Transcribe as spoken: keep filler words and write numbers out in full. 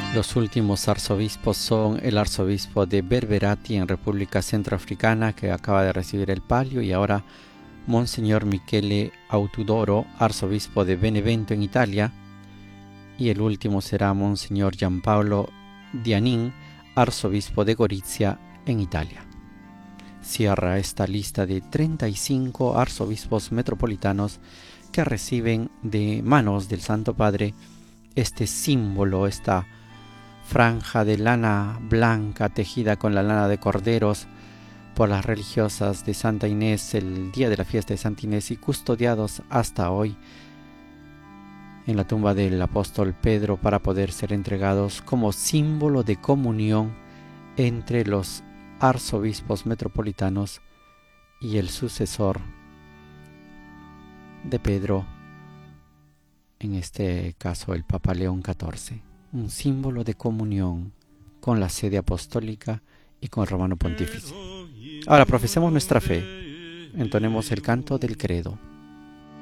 Los últimos arzobispos son el arzobispo de Berberati en República Centroafricana, que acaba de recibir el palio, y ahora Monseñor Michele Autudoro, arzobispo de Benevento en Italia, y el último será Monseñor Gianpaolo Dianin, arzobispo de Gorizia en Italia. Cierra esta lista de treinta y cinco arzobispos metropolitanos que reciben de manos del Santo Padre este símbolo, esta franja de lana blanca tejida con la lana de corderos por las religiosas de Santa Inés el día de la fiesta de Santa Inés, y custodiados hasta hoy en la tumba del apóstol Pedro para poder ser entregados como símbolo de comunión entre los arzobispos metropolitanos y el sucesor de Pedro, en este caso el Papa León catorce. Un símbolo de comunión con la sede apostólica y con el Romano Pontífice. Ahora profesemos nuestra fe. Entonemos el canto del credo.